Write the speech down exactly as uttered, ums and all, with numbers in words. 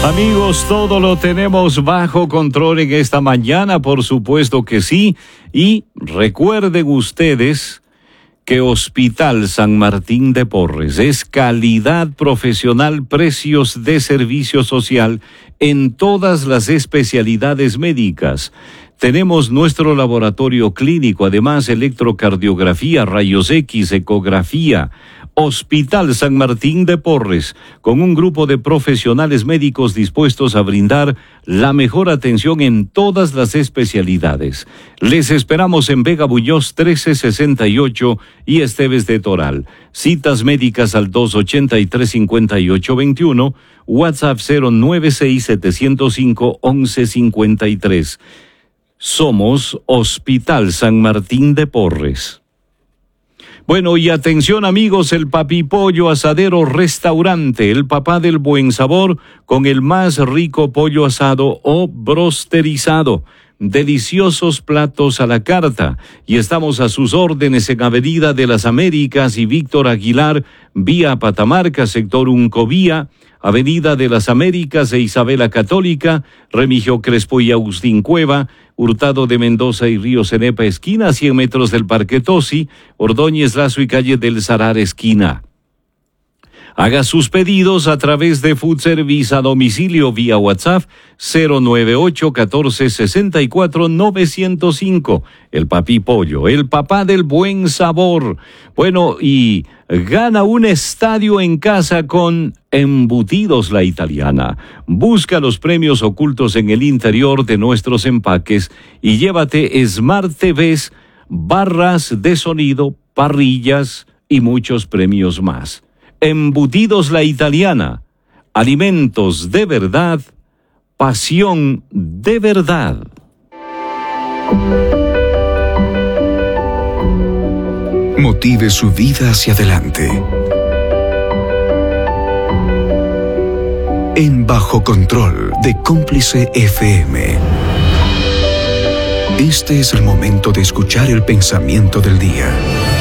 Amigos, todo lo tenemos bajo control en esta mañana, por supuesto que sí. Y recuerden ustedes que Hospital San Martín de Porres es calidad profesional, precios de servicio social en todas las especialidades médicas. Tenemos nuestro laboratorio clínico, además electrocardiografía, rayos X, ecografía. Hospital San Martín de Porres, con un grupo de profesionales médicos dispuestos a brindar la mejor atención en todas las especialidades. Les esperamos en Vega Buñoz trece sesenta y ocho y Esteves de Toral. Citas médicas al dos ochenta y tres cincuenta y ocho veintiuno, WhatsApp cero nueve seis siete cero cinco once cincuenta y tres. Somos Hospital San Martín de Porres. Bueno, y atención amigos, el Papi Pollo Asadero Restaurante, el papá del buen sabor, con el más rico pollo asado o brosterizado. Deliciosos platos a la carta, y estamos a sus órdenes en Avenida de las Américas y Víctor Aguilar, vía Patamarca, sector Uncovía, Avenida de las Américas e Isabela Católica, Remigio Crespo y Agustín Cueva, Hurtado de Mendoza y Río Cenepa esquina, a cien metros del Parque Tosi, Ordóñez Lazo y calle del Sarar esquina. Haga sus pedidos a través de Food Service a domicilio vía WhatsApp cero nueve ocho uno cuatro seis cuatro nueve cero cinco. El Papi Pollo, el papá del buen sabor. Bueno, y gana un estadio en casa con Embutidos La Italiana. Busca los premios ocultos en el interior de nuestros empaques y llévate Smart T Vs, barras de sonido, parrillas y muchos premios más. Embutidos La Italiana, alimentos de verdad, pasión de verdad. Motive su vida hacia adelante. En Bajo Control de Cómplice F M. Este es el momento de escuchar el pensamiento del día.